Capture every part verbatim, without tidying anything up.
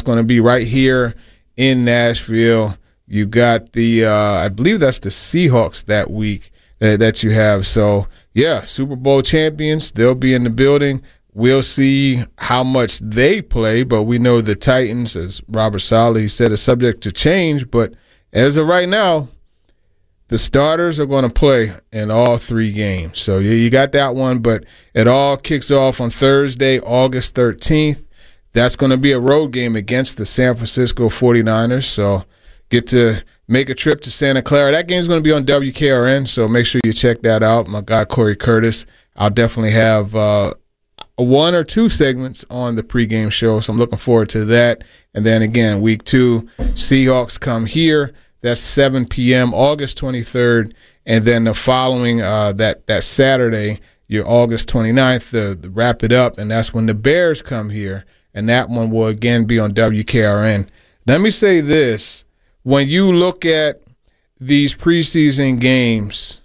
going to be right here in Nashville. You got the, uh, I believe that's the Seahawks that week that, that you have. So, yeah, Super Bowl champions, they'll be in the building. We'll see how much they play, but we know the Titans, as Robert Saleh said, is subject to change. But as of right now, the starters are going to play in all three games. So yeah, you got that one, but it all kicks off on Thursday, August thirteenth. That's going to be a road game against the San Francisco forty-niners. So get to make a trip to Santa Clara. That game's going to be on W K R N, so make sure you check that out. My guy Corey Curtis. I'll definitely have uh, one or two segments on the pregame show, so I'm looking forward to that. And then again, week two, Seahawks come here. That's seven p.m. August twenty-third, and then the following uh, that that Saturday, your August twenty-ninth, the, the wrap it up, and that's when the Bears come here, and that one will again be on W K R N. Let me say this: when you look at these preseason games,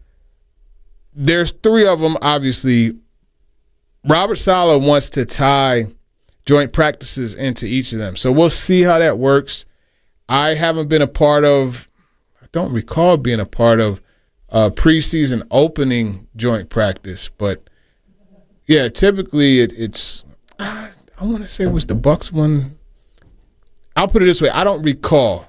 there's three of them. Obviously, Robert Saleh wants to tie joint practices into each of them, so we'll see how that works. I haven't been a part of, I don't recall being a part of a preseason opening joint practice, but yeah, typically it, it's, I want to say it was the Bucs one. I'll put it this way. I don't recall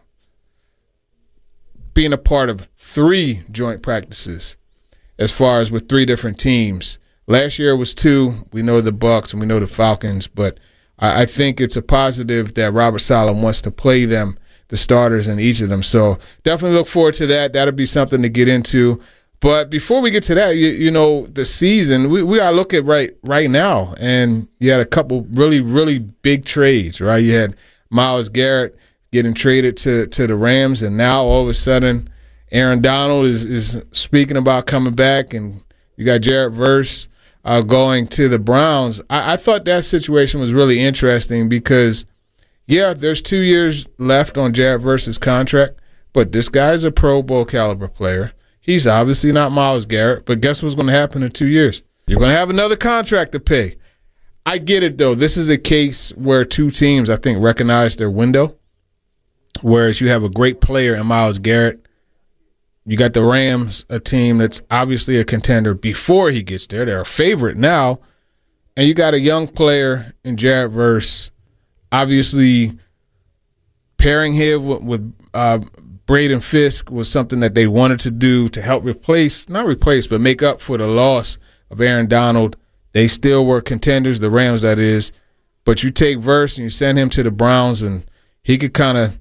being a part of three joint practices as far as with three different teams. Last year it was two. We know the Bucs and we know the Falcons, but I, I think it's a positive that Robert Saleh wants to play them, the starters in each of them. So definitely look forward to that. That'll be something to get into. But before we get to that, you, you know, the season, we, we got to look at right right now. And you had a couple really, really big trades, right? You had Myles Garrett getting traded to, to the Rams, and now all of a sudden Aaron Donald is, is speaking about coming back, and you got Jared Verse uh, going to the Browns. I, I thought that situation was really interesting because yeah, there's two years left on Jared Verse's contract, but this guy's a Pro Bowl caliber player. He's obviously not Myles Garrett, but guess what's going to happen in two years? You're going to have another contract to pay. I get it, though. This is a case where two teams, I think, recognize their window, whereas you have a great player in Myles Garrett. You got the Rams, a team that's obviously a contender before he gets there. They're a favorite now. And you got a young player in Jared Verse. Obviously, pairing him with, with uh, Braden Fisk was something that they wanted to do to help replace, not replace, but make up for the loss of Aaron Donald. They still were contenders, the Rams, that is. But you take Verse and you send him to the Browns, and he could kind of,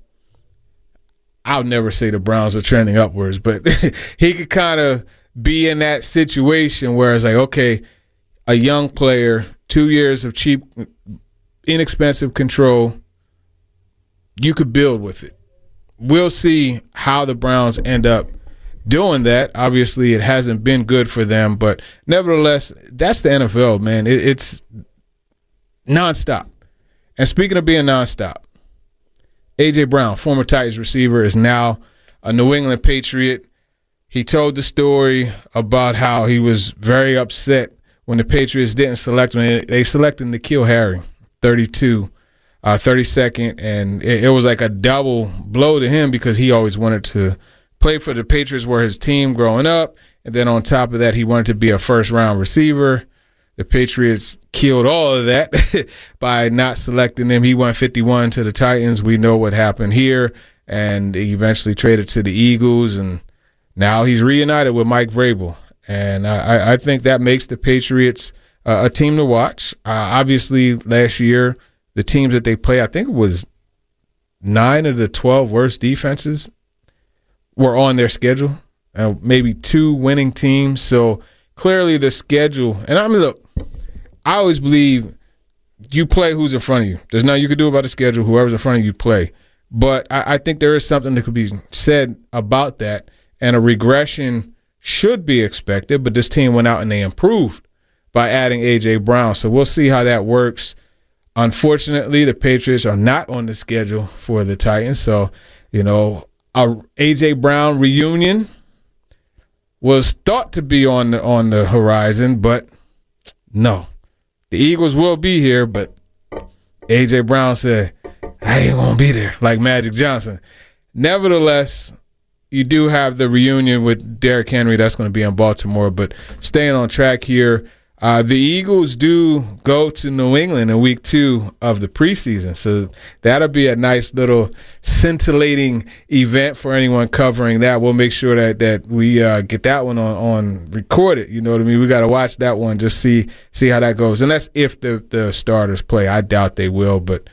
I'll never say the Browns are trending upwards, but he could kind of be in that situation where it's like, okay, a young player, two years of cheap, inexpensive control, you could build with it. We'll see how the Browns end up doing that. Obviously, it hasn't been good for them, but nevertheless, that's the N F L, man. It, it's nonstop. And speaking of being nonstop, A J. Brown, former Titans receiver, is now a New England Patriot. He told the story about how he was very upset when the Patriots didn't select him. They selected N'Keal Harry, thirty-two, uh, thirty-second, and it, it was like a double blow to him because he always wanted to play for the Patriots, were his team growing up, and then on top of that, he wanted to be a first-round receiver. The Patriots killed all of that by not selecting him. He went fifty-one to the Titans. We know what happened here, and he eventually traded to the Eagles, and now he's reunited with Mike Vrabel. And I, I think that makes the Patriots uh, a team to watch. Uh, obviously, last year, the teams that they play, I think it was nine of the twelve worst defenses were on their schedule, uh, maybe two winning teams. So clearly the schedule, and I mean, look, I always believe you play who's in front of you. There's nothing you can do about the schedule. Whoever's in front of you, play. But I, I think there is something that could be said about that, and a regression should be expected, but this team went out and they improved by adding A J. Brown. So we'll see how that works. Unfortunately, the Patriots are not on the schedule for the Titans. So, you know, a A J. Brown reunion was thought to be on the, on the horizon, but no. The Eagles will be here, but A J. Brown said, I ain't gonna be there like Magic Johnson. Nevertheless, you do have the reunion with Derrick Henry. That's going to be in Baltimore. But staying on track here, uh, the Eagles do go to New England in week two of the preseason. So that'll be a nice little scintillating event for anyone covering that. We'll make sure that that we uh, get that one on, on recorded. You know what I mean? We got to watch that one, just see see how that goes. And that's if the, the starters play. I doubt they will, but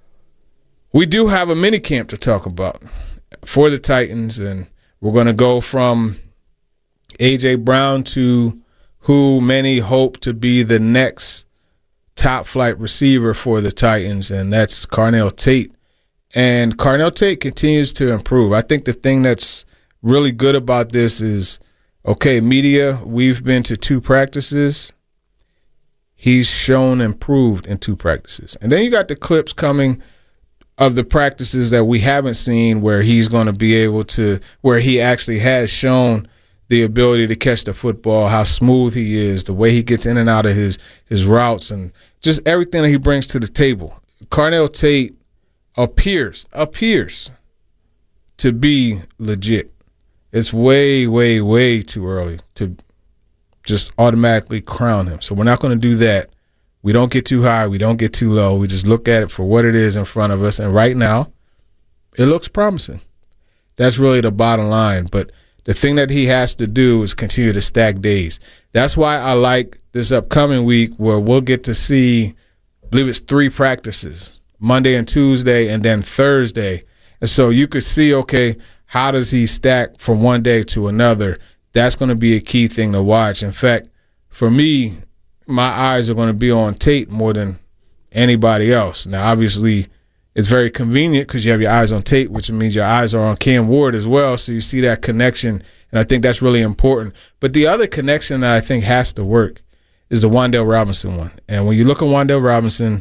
we do have a mini camp to talk about for the Titans, and we're going to go from A J. Brown to who many hope to be the next top-flight receiver for the Titans, and that's Carnell Tate. And Carnell Tate continues to improve. I think the thing that's really good about this is, okay, media, we've been to two practices. He's shown improved in two practices. And then you got the clips coming of the practices that we haven't seen where he's going to be able to, where he actually has shown the ability to catch the football, how smooth he is, the way he gets in and out of his, his routes, and just everything that he brings to the table. Carnell Tate appears, appears to be legit. It's way, way, way too early to just automatically crown him. So we're not going to do that. We don't get too high. We don't get too low. We just look at it for what it is in front of us. And right now, it looks promising. That's really the bottom line. But the thing that he has to do is continue to stack days. That's why I like this upcoming week where we'll get to see, I believe it's three practices, Monday and Tuesday and then Thursday. And so you could see, okay, how does he stack from one day to another? That's going to be a key thing to watch. In fact, for me, my eyes are going to be on Tate more than anybody else. Now, obviously, it's very convenient because you have your eyes on Tate, which means your eyes are on Cam Ward as well, so you see that connection, and I think that's really important. But the other connection that I think has to work is the Wan'Dale Robinson one. And when you look at Wan'Dale Robinson,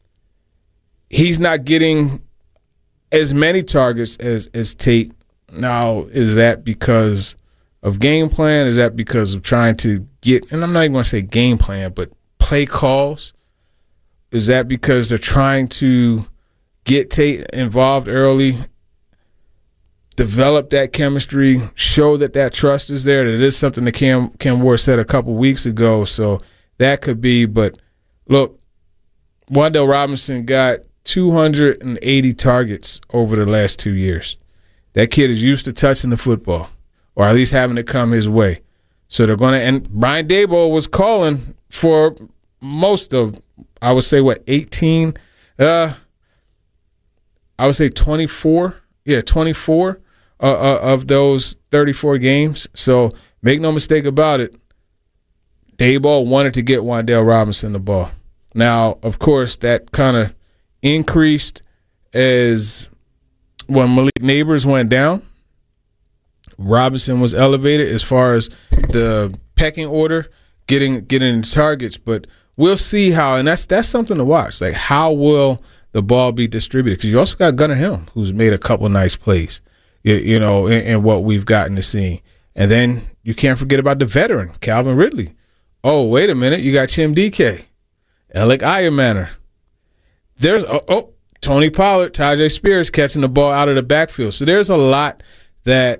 he's not getting as many targets as, as Tate. Now, is that because of game plan? Is that because of trying to get, and I'm not even going to say game plan, but play calls? Is that because they're trying to get Tate involved early, develop that chemistry, show that that trust is there, that it is something that Cam, Cam Ward said a couple weeks ago? So that could be, but look, Wan'Dale Robinson got two hundred eighty targets over the last two years. That kid is used to touching the football, or at least having it come his way. So they're going to, and Brian Daboll was calling for most of, I would say, what, eighteen? Uh, I would say twenty-four. Yeah, twenty-four uh, uh, of those thirty-four games. So make no mistake about it, Daboll wanted to get Wan'Dale Robinson the ball. Now, of course, that kind of increased as when Malik Neighbors went down. Robinson was elevated as far as the pecking order, getting getting targets, but we'll see how, and that's that's something to watch. Like, how will the ball be distributed? Because you also got Gunnar Helm, who's made a couple nice plays, you, you know, in, in what we've gotten to see. And then you can't forget about the veteran, Calvin Ridley. Oh, wait a minute, you got Tim D K, Alec Ayermanner. There's oh, oh Tony Pollard, Tyjae Spears catching the ball out of the backfield. So there's a lot that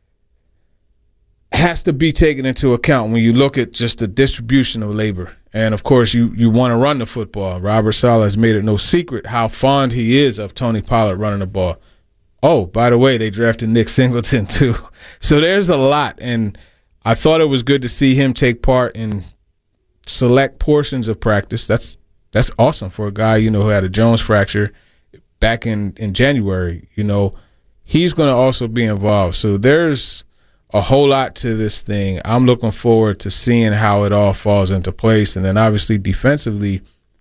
has to be taken into account when you look at just the distribution of labor. And, of course, you, you want to run the football. Robert Saleh has made it no secret how fond he is of Tony Pollard running the ball. Oh, by the way, they drafted Nick Singleton too. So there's a lot. And I thought it was good to see him take part in select portions of practice. That's that's awesome for a guy, you know, who had a Jones fracture back in, in January. You know, he's going to also be involved. So there's a whole lot to this thing. I'm looking forward to seeing how it all falls into place. And then obviously defensively,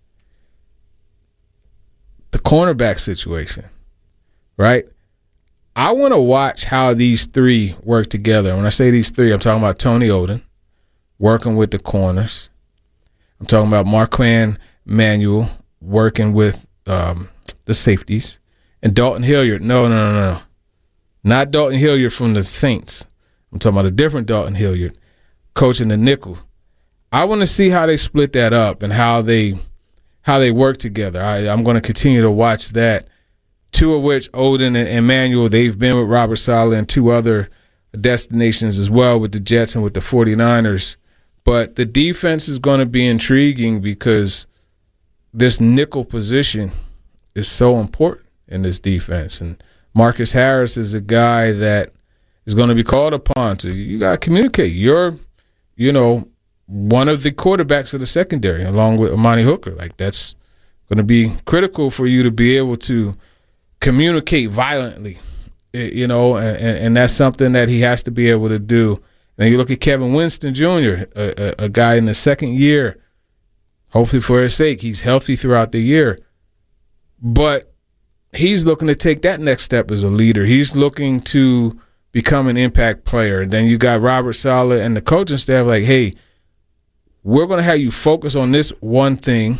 the cornerback situation, right? I want to watch how these three work together. When I say these three, I'm talking about Tony Oden working with the corners. I'm talking about Marquand Manuel working with um, the safeties. And Dalton Hilliard, no, no, no, no. Not Dalton Hilliard from the Saints. I'm talking about a different Dalton Hilliard coaching the nickel. I want to see how they split that up and how they how they work together. I, I'm going to continue to watch that. two of which, Odin and Emmanuel, they've been with Robert Saleh and two other destinations as well, with the Jets and with the 49ers. But the defense is going to be intriguing because this nickel position is so important in this defense. And Marcus Harris is a guy that is going to be called upon to, you got to communicate. You're, you know, one of the quarterbacks of the secondary, along with Amani Hooker. Like, that's going to be critical for you to be able to communicate violently, you know, and, and that's something that he has to be able to do. And you look at Kevin Winston Junior, a, a, a guy in the second year, hopefully for his sake, he's healthy throughout the year. But he's looking to take that next step as a leader. He's looking to become an impact player. And then you got Robert Saleh and the coaching staff like, hey, we're going to have you focus on this one thing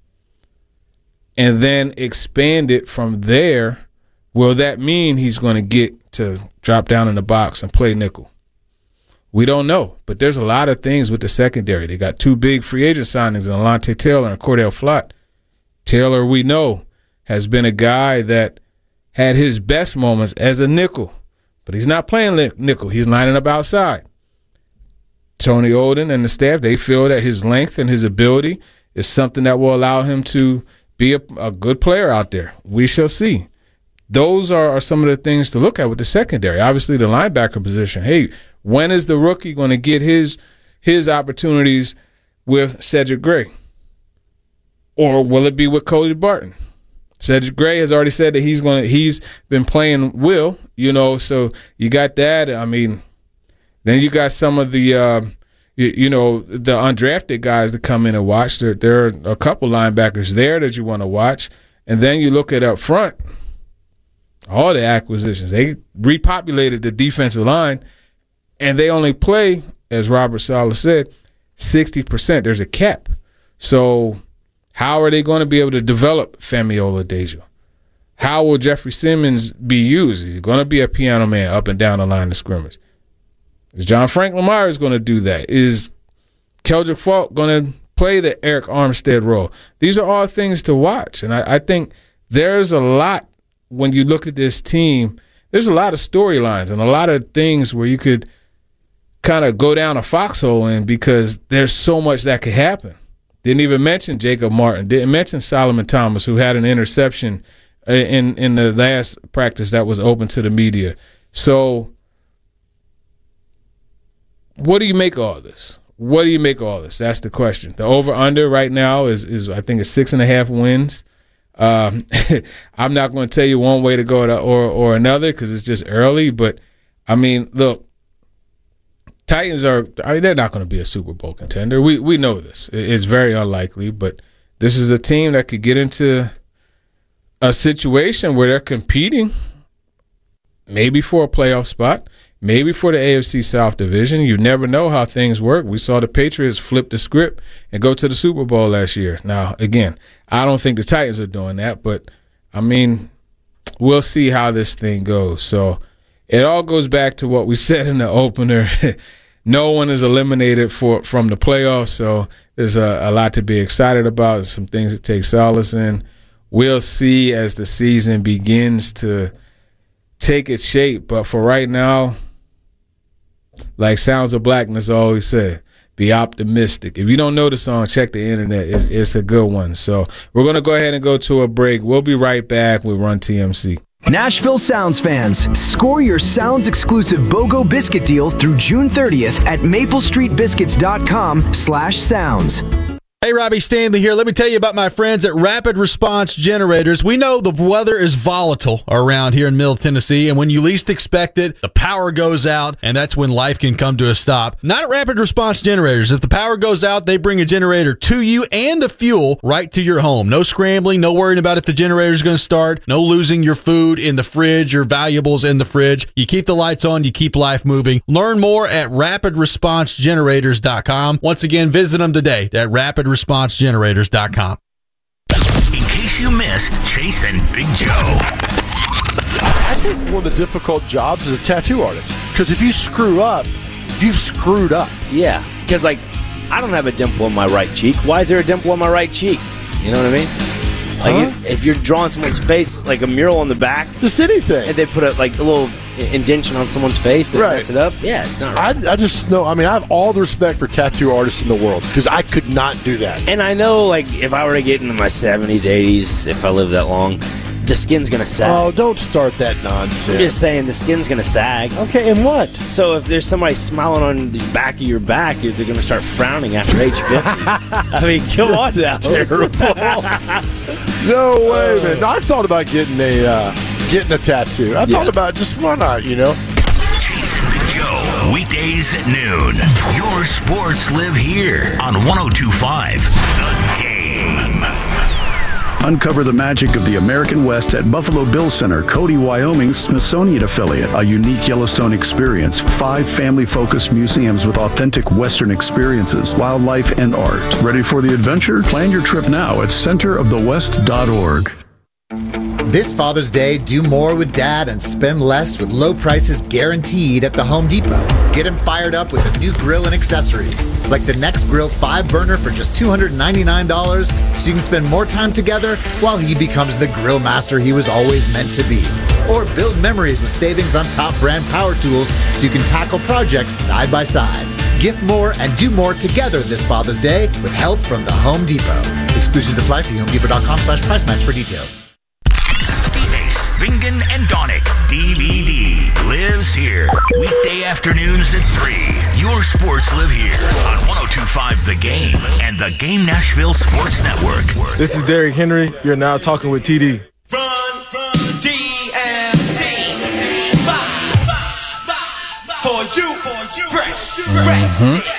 and then expand it from there. Will that mean he's going to get to drop down in the box and play nickel? We don't know, but there's a lot of things with the secondary. They got two big free agent signings in Alontae Taylor and Cordell Flott. Taylor, we know, has been a guy that had his best moments as a nickel, but he's not playing nickel. He's lining up outside. Tony Odin and the staff, they feel that his length and his ability is something that will allow him to be a, a good player out there. We shall see. Those are, are some of the things to look at with the secondary. Obviously, the linebacker position. Hey, when is the rookie going to get his his opportunities with Cedric Gray? Or will it be with Cody Barton? Cedric Gray has already said that he's going to, he's been playing Will, you know, so you got that. I mean, then you got some of the, uh, you, you know, the undrafted guys that come in and watch. There, there are a couple linebackers there that you want to watch. And then you look at up front, all the acquisitions. They repopulated the defensive line, and they only play, as Robert Saleh said, sixty percent. There's a cap. So how are they going to be able to develop Femi Oladejo? How will Jeffrey Simmons be used? Is he going to be a piano man up and down the line of scrimmage? Is John Franklin Myers going to do that? Is Keldrick Faulk going to play the Eric Armstead role? These are all things to watch, and I, I think there's a lot when you look at this team. There's a lot of storylines and a lot of things where you could kind of go down a foxhole in because there's so much that could happen. Didn't even mention Jacob Martin. Didn't mention Solomon Thomas, who had an interception in in the last practice that was open to the media. So what do you make of all this? What do you make of all this? That's the question. The over-under right now is, is I think, it's six and a half wins. Um, I'm not going to tell you one way to go to, or, or another because it's just early. But, I mean, look, Titans are I mean, they're not going to be a Super Bowl contender. We we know this. It's very unlikely, but this is a team that could get into a situation where they're competing maybe for a playoff spot, maybe for the A F C South Division. You never know how things work. We saw the Patriots flip the script and go to the Super Bowl last year. Now, again, I don't think the Titans are doing that, but, I mean, we'll see how this thing goes. So it all goes back to what we said in the opener. No one is eliminated for from the playoffs, so there's a, a lot to be excited about, some things to take solace in. We'll see as the season begins to take its shape, but for right now, like Sounds of Blackness always said, be optimistic. If you don't know the song, check the internet. It's, it's a good one. So we're going to go ahead and go to a break. We'll be right back with Run T M C. Nashville Sounds fans, score your Sounds exclusive BOGO biscuit deal through June thirtieth at maple street biscuits dot com slash sounds. Hey, Robbie Stanley here. Let me tell you about my friends at Rapid Response Generators. We know the weather is volatile around here in Middle Tennessee, and when you least expect it, the power goes out, and that's when life can come to a stop. Not at Rapid Response Generators. If the power goes out, they bring a generator to you and the fuel right to your home. No scrambling, no worrying about if the generator is going to start, no losing your food in the fridge, your valuables in the fridge. You keep the lights on, you keep life moving. Learn more at rapid response generators dot com. Once again, visit them today at rapid response generators dot com. In case you missed Chase and Big Joe. I think one of the difficult jobs is a tattoo artist. Because if you screw up, you've screwed up. Yeah, because, like, I don't have a dimple on my right cheek. Why is there a dimple on my right cheek? You know what I mean? Like Huh? if, if you're drawing someone's face, like a mural on the back, Just anything. and they put a, like a little indentation on someone's face that Right. mess it up, yeah, it's not right. I, I just know, I mean, I have all the respect for tattoo artists in the world because I could not do that. And I know, like, if I were to get into my seventies, eighties, if I live that long, the skin's going to sag. Oh, don't start that nonsense. I'm just saying, the skin's going to sag. Okay, and what? So if there's somebody smiling on the back of your back, they're going to start frowning after age fifty. I mean, come on now. Terrible. No way, man. No, I've thought about getting a uh, getting a tattoo. I thought Yeah. about just why not, you know? Chase and Big Joe, weekdays at noon. Your sports live here on one oh two point five The Game. Uncover the magic of the American West at Buffalo Bill Center, Cody, Wyoming's Smithsonian affiliate. A unique Yellowstone experience. Five family-focused museums with authentic Western experiences, wildlife, and art. Ready for the adventure? Plan your trip now at center of the west dot org. This Father's Day, do more with Dad and spend less with low prices guaranteed at the Home Depot. Get him fired up with the new grill and accessories, like the Next Grill five burner for just two hundred ninety-nine dollars, so you can spend more time together while he becomes the grill master he was always meant to be. Or build memories with savings on top brand power tools so you can tackle projects side by side. Gift more and do more together this Father's Day with help from the Home Depot. Exclusions apply. See homedepot.com slash price match for details. Phoenix, Bingen, and Donick. D V D lives here. Weekday afternoons at three. Your sports live here on one oh two point five The Game and the Game Nashville Sports Network. This is Derrick Henry. You're now talking with T D. Run, run, D M T. Five, five, five, for you, for you, fresh, fresh.